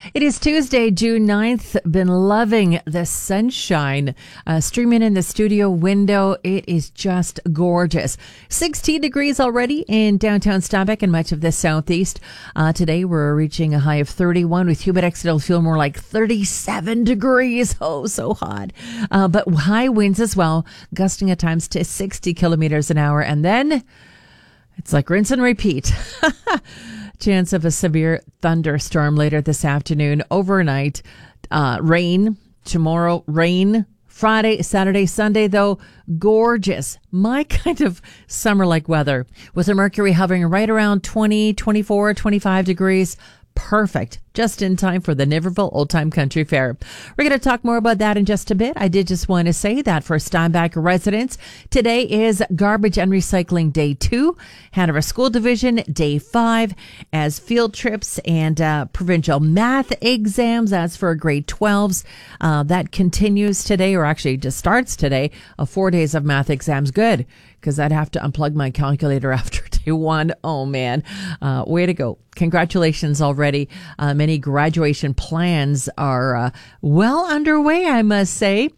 It is Tuesday, June 9th. Been loving the sunshine streaming in the studio window. It is just gorgeous. 16 degrees already in downtown Steinbach and much of the southeast. Today we're reaching a high of 31 with Humidex. It'll feel more like 37 degrees. Oh, so hot. But high winds as well, gusting at times to 60 kilometers an hour. And then it's like rinse and repeat. Chance of a severe thunderstorm later this afternoon. Overnight, rain. Tomorrow, rain. Friday, Saturday, Sunday, though, gorgeous. My kind of summer-like weather. With the mercury hovering right around 20, 24, 25 degrees. Perfect. Just in time for the Niverville Old Time Country Fair. We're going to talk more about that in just a bit. I did just want to say that for Steinbach residents, today is Garbage and Recycling Day 2, Hanover School Division Day 5, as field trips and provincial math exams. That's for grade 12s. That continues today, or actually just starts today, 4 days of math exams. Good, because I'd have to unplug my calculator after day one. Oh, man. Way to go. Congratulations already. Many graduation plans are well underway, I must say.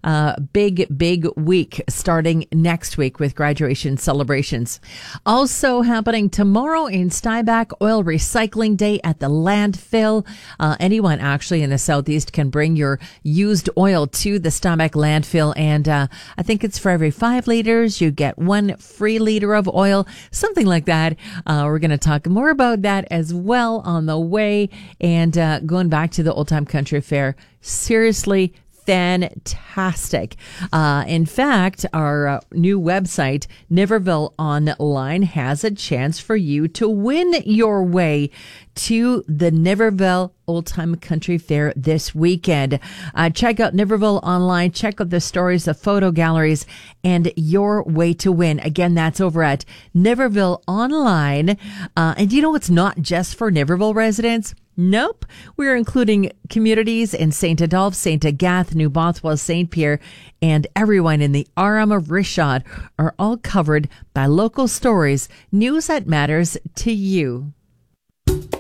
Big week starting next week with graduation celebrations. Also happening tomorrow in Steinbach, Oil Recycling Day at the landfill. Anyone actually in the southeast can bring your used oil to the Steinbach landfill, and I think it's for every 5 liters you get 1 free liter of oil, something like that. We're going to talk more about that as well on the way, and going back to the Old Time Country Fair. Seriously fantastic. In fact, our new website, Niverville Online, has a chance for you to win your way to the Niverville Old Time Country Fair this weekend. Check out Niverville Online. Check out the stories, the photo galleries, and your way to win. Again, that's over at Niverville Online. And you know, it's not just for Niverville residents. Nope. We're including communities in St. Adolphe, St. Agathe, New Bothwell, St. Pierre, and everyone in the Arama-Richard are all covered by local stories, news that matters to you.